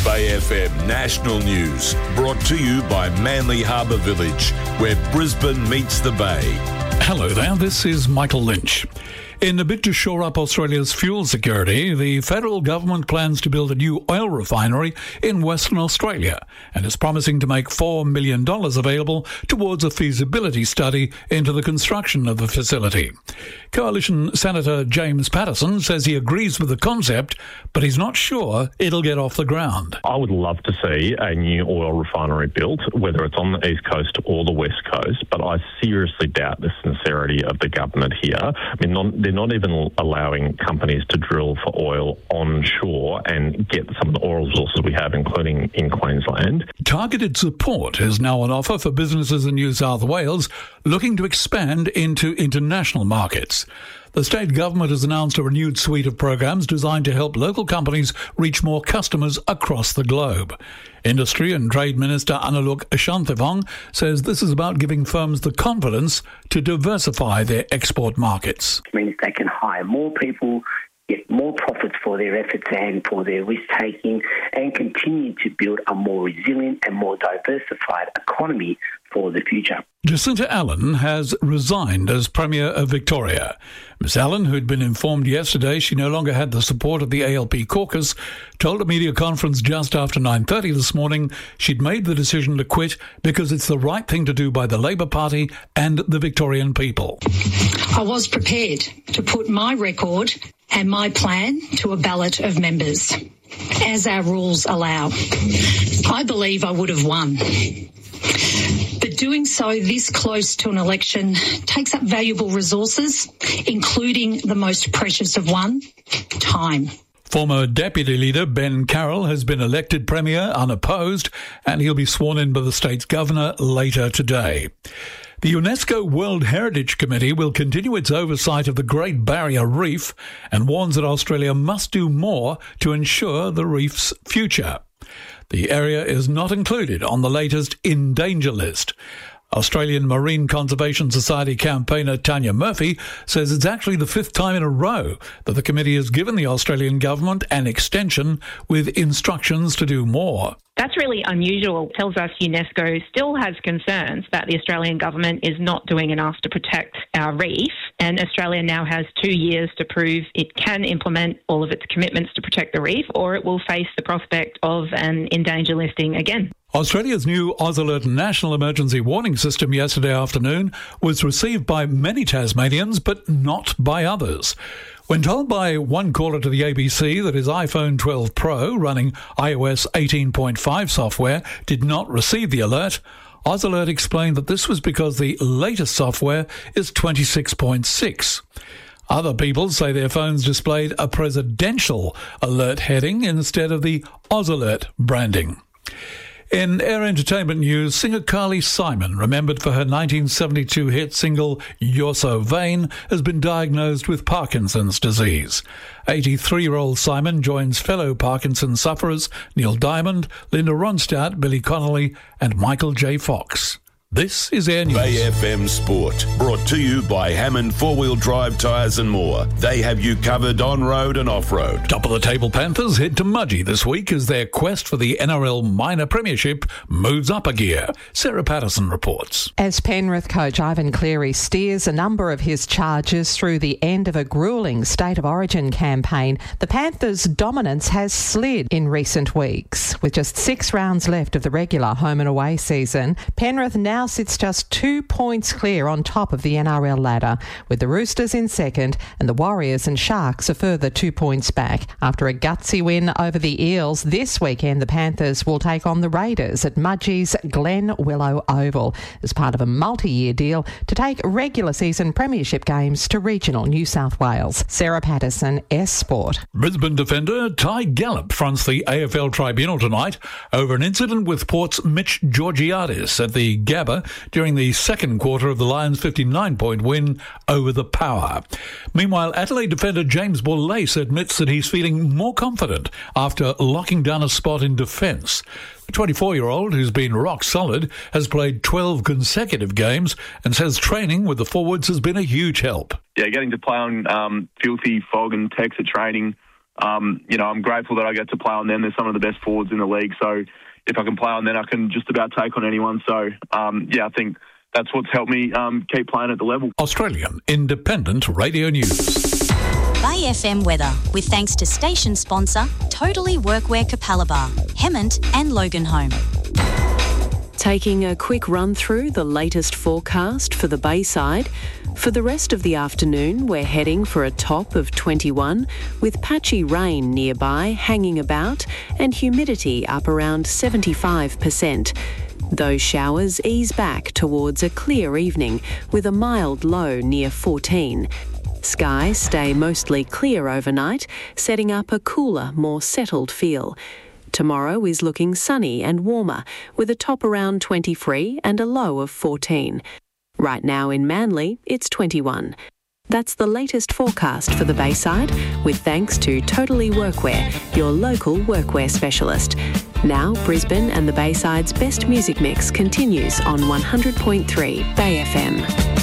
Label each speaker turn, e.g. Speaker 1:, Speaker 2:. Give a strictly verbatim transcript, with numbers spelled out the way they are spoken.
Speaker 1: Bay F M National News, brought to you by Manly Harbour Village, where Brisbane meets the Bay.
Speaker 2: Hello there, this is Michael Lynch. In a bid to shore up Australia's fuel security, the federal government plans to build a new oil refinery in Western Australia and is promising to make four million dollars available towards a feasibility study into the construction of the facility. Coalition Senator James Paterson says he agrees with the concept, but he's not sure it'll get off the ground.
Speaker 3: I would love to see a new oil refinery built, whether it's on the East Coast or the West Coast, but I seriously doubt the sincerity of the government here. I mean, non- they're not even allowing companies to drill for oil onshore and get some of the oil resources we have, including in Queensland.
Speaker 2: Targeted support is now on offer for businesses in New South Wales looking to expand into international markets. The state government has announced a renewed suite of programs designed to help local companies reach more customers across the globe. Industry and Trade Minister Anulok Ashantivong says this is about giving firms the confidence to diversify their export markets.
Speaker 4: It means they can hire more people, get more profits for their efforts and for their risk-taking, and continue to build a more resilient and more diversified economy for the future.
Speaker 2: Jacinta Allen has resigned as Premier of Victoria. Miss Allen, who'd been informed yesterday she no longer had the support of the A L P caucus, told a media conference just after nine thirty this morning she'd made the decision to quit because it's the right thing to do by the Labor Party and the Victorian people.
Speaker 5: I was prepared to put my record and my plan to a ballot of members, as our rules allow. I believe I would have won. But doing so this close to an election takes up valuable resources, including the most precious of one, time.
Speaker 2: Former Deputy Leader Ben Carroll has been elected Premier unopposed, and he'll be sworn in by the state's Governor later today. The UNESCO World Heritage Committee will continue its oversight of the Great Barrier Reef and warns that Australia must do more to ensure the reef's future. The area is not included on the latest In Danger list. Australian Marine Conservation Society campaigner Tanya Murphy says it's actually the fifth time in a row that the committee has given the Australian government an extension with instructions to do more.
Speaker 6: That's really unusual. It tells us UNESCO still has concerns that the Australian government is not doing enough to protect our reef, and Australia now has two years to prove it can implement all of its commitments to protect the reef, or it will face the prospect of an in danger listing again.
Speaker 2: Australia's new AusAlert National Emergency Warning System yesterday afternoon was received by many Tasmanians, but not by others. When told by one caller to the A B C that his iPhone twelve Pro running i O S eighteen point five software did not receive the alert, AusAlert explained that this was because the latest software is twenty-six point six. Other people say their phones displayed a presidential alert heading instead of the AusAlert branding. In air entertainment news, singer Carly Simon, remembered for her nineteen seventy-two hit single You're So Vain, has been diagnosed with Parkinson's disease. eighty-three-year-old Simon joins fellow Parkinson sufferers Neil Diamond, Linda Ronstadt, Billy Connolly and Michael J. Fox. This is Air News.
Speaker 1: Bay F M Sport, brought to you by Hammond Four-Wheel Drive Tyres and More. They have you covered on-road and off-road.
Speaker 2: Top of the table Panthers head to Mudgee this week as their quest for the N R L Minor Premiership moves up a gear. Sarah Patterson reports.
Speaker 7: As Penrith coach Ivan Cleary steers a number of his charges through the end of a gruelling State of Origin campaign, the Panthers' dominance has slid in recent weeks. With just six rounds left of the regular home and away season, Penrith now sits just two points clear on top of the N R L ladder, with the Roosters in second and the Warriors and Sharks a further two points back. After a gutsy win over the Eels this weekend, the Panthers will take on the Raiders at Mudgee's Glen Willow Oval as part of a multi-year deal to take regular season premiership games to regional New South Wales. Sarah Patterson, S Sport.
Speaker 2: Brisbane defender Ty Gallop fronts the A F L tribunal tonight over an incident with Port's Mitch Georgiadis at the Gabba during the second quarter of the Lions' fifty-nine point win over the Power. Meanwhile, Adelaide defender James Borlase admits that he's feeling more confident after locking down a spot in defence. The twenty-four-year-old, who's been rock solid, has played twelve consecutive games and says training with the forwards has been a huge help.
Speaker 8: Yeah, getting to play on um, filthy fog and Tex at training um, you know, I'm grateful that I get to play on them. They're some of the best forwards in the league. So if I can play on them, I can just about take on anyone. So, um, yeah, I think that's what's helped me um, keep playing at the level.
Speaker 2: Australian Independent Radio News.
Speaker 9: Bay F M weather, with thanks to station sponsor Totally Workwear Capalaba, Hemmant and Loganholme.
Speaker 10: Taking a quick run through the latest forecast for the Bayside. For the rest of the afternoon, we're heading for a top of twenty-one, with patchy rain nearby hanging about and humidity up around seventy-five percent. Those showers ease back towards a clear evening with a mild low near fourteen. Skies stay mostly clear overnight, setting up a cooler, more settled feel. Tomorrow is looking sunny and warmer, with a top around twenty-three and a low of fourteen. Right now in Manly, it's twenty-one. That's the latest forecast for the Bayside, with thanks to Totally Workwear, your local workwear specialist. Now, Brisbane and the Bayside's best music mix continues on one hundred point three Bay F M.